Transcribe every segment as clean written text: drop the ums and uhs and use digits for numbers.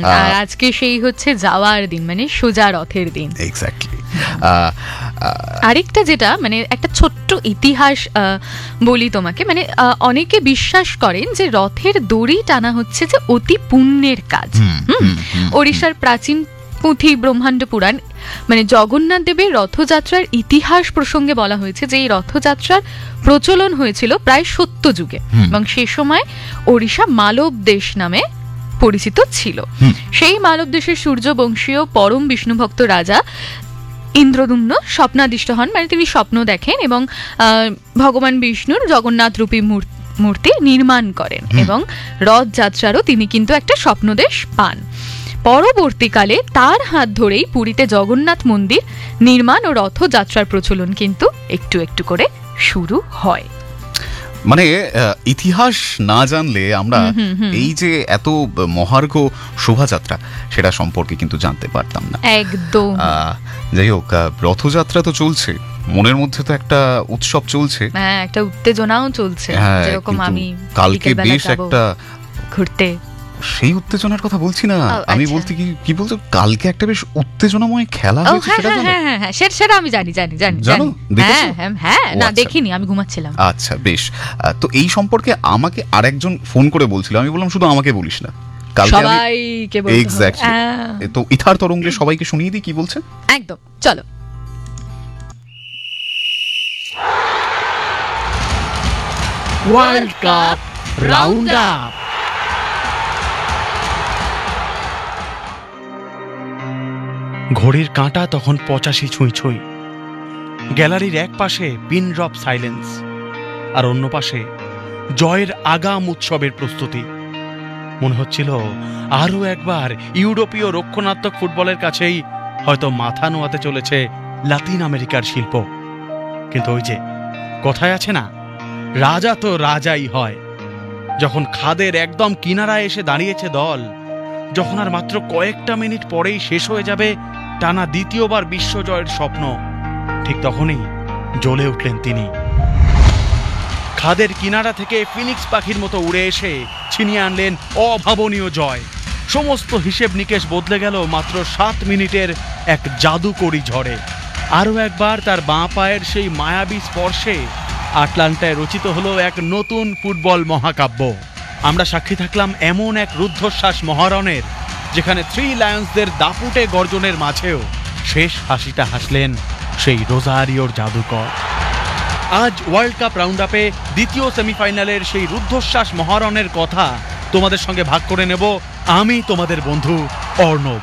আর আজকে সেই হচ্ছে যাওয়ার দিন, মানে সোজা রথের দিন। এক্স্যাক্টলি। আরেকটা যেটা মানে একটা ছোট্ট ইতিহাস বলি তোমাকে, মানে অনেকে বিশ্বাস করেন যে রথের দড়ি টানা হচ্ছে যে অতি পুণ্যের কাজ। ওড়িশার প্রাচীন পুঁথি ব্রহ্মাণ্ড পুরাণ মানে জগন্নাথ দেবের রথযাত্রার ইতিহাস প্রসঙ্গে বলা হয়েছে যে এই রথযাত্রার প্রচলন হয়েছিল প্রায় সত্য যুগে, এবং সে সময় ওড়িশা মালব দেশ নামে পরিচিত ছিল। সেই মালব দেশের সূর্যবংশীয় পরম বিষ্ণুভক্ত রাজা ইন্দ্রদুম্ন স্বপ্নাদিষ্ট হন, মানে তিনি স্বপ্ন দেখেন এবং ভগবান বিষ্ণুর জগন্নাথ রূপী মূর্তি নির্মাণ করেন, এবং রথযাত্রারও তিনি কিন্তু একটা স্বপ্নদেশ পান। পরবর্তীকালে তার হাত ধরেই পুরীতে জগন্নাথ মন্দির নির্মাণ ও রথযাত্রার প্রচলন কিন্তু একটু একটু করে শুরু হয়। মানে ইতিহাস না জানলে আমরা এই যে এত মহার্ঘ শোভাযাত্রা সেটা সম্পর্কে কিন্তু জানতে পারতাম না একদম। যাই হোক, রথযাত্রা তো চলছে, মনের মধ্যে তো একটা উৎসব চলছে, হ্যাঁ একটা উত্তেজনাও চলছে, যেরকম আমি কালকে বেশ একটা ঘুরতে, সেই উত্তেজনার কথা বলছি না, আমি বলতে কি বলছো, কালকে একটা বেশ উত্তেজনাময় খেলা হয়েছে, সেটা জানো? হ্যাঁ সেটা আমি জানি। জানো? হ্যাঁ না দেখিনি, আমি ঘুমাচ্ছিলাম। আচ্ছা বেশ। তো এই সম্পর্কে আমাকে আরেকজন ফোন করে বলছিল, আমি বললাম শুধু আমাকে বলিস না, সবাইকে বলতে হবে। এক্স্যাক্টলি। তো ইথার তরঙ্গে সবাইকে শুনিয়ে দিই কি বলছে। একদম, চলো। World cup round up. ঘড়ির কাঁটা তখন 85 ছুঁই। গ্যালারির এক পাশে পিন ড্রপ সাইলেন্স, আর অন্য পাশে জয়ের আগাম উৎসবের প্রস্তুতি। মনে হচ্ছিল আরও একবার ইউরোপীয় রক্ষণাত্মক ফুটবলের কাছেই হয়তো মাথা নোয়াতে চলেছে লাতিন আমেরিকার শিল্প। কিন্তু ওই যে কথায় আছে না, রাজা তো রাজাই হয়। যখন খাদের একদম কিনারায় এসে দাঁড়িয়েছে দল, যখন আর মাত্র কয়েকটা মিনিট পরেই শেষ হয়ে যাবে টানা দ্বিতীয়বার বিশ্বজয়ের স্বপ্ন, ঠিক তখনই জ্বলে উঠলেন তিনি। খাদের কিনারা থেকে ফিনিক্স পাখির মতো উড়ে এসে ছিনিয়ে আনলেন অভাবনীয় জয়। সমস্ত হিসেব নিকেশ বদলে গেল মাত্র 7 মিনিটের এক জাদুকরী ঝড়ে। আরও একবার তার বাঁ পায়ের সেই মায়াবী স্পর্শে আটলান্টায় রচিত হলো এক নতুন ফুটবল মহাকাব্য। আমরা সাক্ষী থাকলাম এমন এক রুদ্ধশ্বাস মহারণের, যেখানে থ্রি লায়ন্সদের দাপুটে গর্জনের মাঝেও শেষ হাসিটা হাসলেন সেই রোজারিওর জাদুকর। আজ ওয়ার্ল্ড কাপ রাউন্ড আপে দ্বিতীয় সেমিফাইনালের সেই রুদ্ধশ্বাস মহারণের কথা তোমাদের সঙ্গে ভাগ করে নেব আমি, তোমাদের বন্ধু অর্ণব।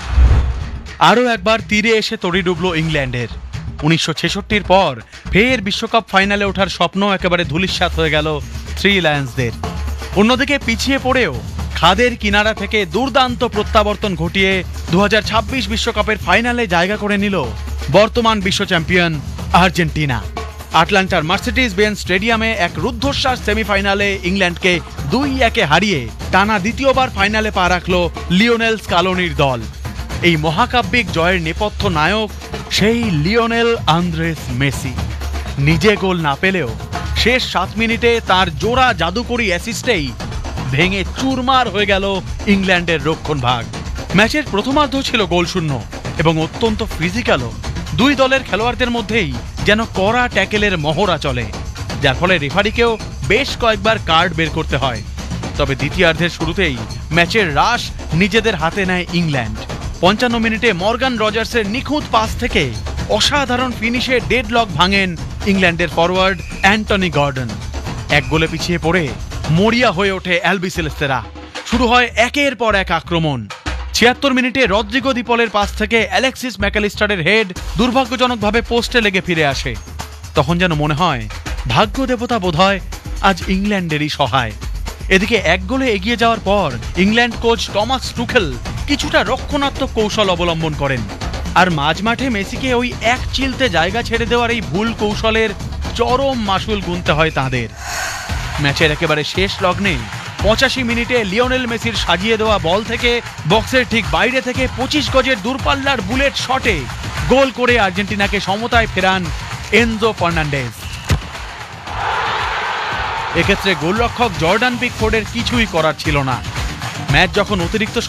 আরও একবার তীরে এসে তড়ি ডুবল ইংল্যান্ডের। 1966-র পর ফের বিশ্বকাপ ফাইনালে ওঠার স্বপ্ন একেবারে ধূলিসাৎ হয়ে গেল থ্রি লায়ন্সদের। অন্যদিকে পিছিয়ে পড়েও খাদের কিনারা থেকে দুর্দান্ত প্রত্যাবর্তন ঘটিয়ে 2026 বিশ্বকাপের ফাইনালে জায়গা করে নিল বর্তমান বিশ্ব চ্যাম্পিয়ন আর্জেন্টিনা। আটলান্টার মার্সিডিজ বেঞ্জ স্টেডিয়ামে এক রুদ্ধশ্বাস সেমিফাইনালে ইংল্যান্ডকে 2-1 হারিয়ে টানা দ্বিতীয়বার ফাইনালে পা রাখল লিওনেল স্কালোনির দল। এই মহাকাব্যিক জয়ের নেপথ্য নায়ক সেই লিওনেল আন্দ্রেস মেসি। নিজে গোল না পেলেও শেষ 7 মিনিটে তার জোড়া জাদুকরী অ্যাসিস্টেই ভেঙে চুরমার হয়ে গেল ইংল্যান্ডের রক্ষণভাগ। ম্যাচের প্রথমার্ধ ছিল গোলশূন্য এবং অত্যন্ত ফিজিক্যালও। দুই দলের খেলোয়াড়দের মধ্যেই যেন কড়া ট্যাকেলের মহড়া চলে, যার ফলে রেফারিকেও বেশ কয়েকবার কার্ড বের করতে হয়। তবে দ্বিতীয়ার্ধের শুরুতেই ম্যাচের রাশ নিজেদের হাতে নেয় ইংল্যান্ড। 55 মিনিটে মর্গান রজার্সের নিখুঁত পাস থেকে অসাধারণ ফিনিশে ডেডলক ভাঙেন ইংল্যান্ডের ফরওয়ার্ড অ্যান্টনি গর্ডন। এক গোলে পিছিয়ে পড়ে মরিয়া হয়ে ওঠে অ্যালবিসেলেস্তেরা। শুরু হয় একের পর এক আক্রমণ। 76 মিনিটে রদ্রিগো দি পলের পাস থেকে অ্যালেক্সিস ম্যাকালিস্টারের হেড দুর্ভাগ্যজনকভাবে পোস্টে লেগে ফিরে আসে। তখন যেন মনে হয় ভাগ্য দেবতা বোধহয় আজ ইংল্যান্ডেরই সহায়। এদিকে এক গোলে এগিয়ে যাওয়ার পর ইংল্যান্ড কোচ টমাস টুখেল কিছুটা রক্ষণাত্মক কৌশল অবলম্বন করেন, আর মাঝমাঠে মেসিকে ওই এক চিলতে জায়গা ছেড়ে দেওয়ার এই ভুল কৌশলের চরম মাসুল গুনতে হয় তাঁদের। ম্যাচের একেবারে শেষ লগ্নে 85 মিনিটে লিওনেল মেসির সাজিয়ে দেওয়া বল থেকে বক্সের ঠিক বাইরে থেকে 25 গজের দূরপাল্লার বুলেট শটে গোল করে আর্জেন্টিনাকে সমতায় ফেরান এনজো ফার্নান্ডেজ। এক্ষেত্রে গোলরক্ষক জর্ডান পিকফোর্ডের কিছুই করার ছিল না। ম্যাচ যখন অতিরিক্ত